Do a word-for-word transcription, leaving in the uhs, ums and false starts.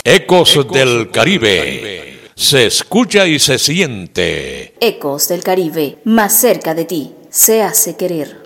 Ecos del Caribe. Se escucha y se siente. Ecos del Caribe, más cerca de ti, se hace querer.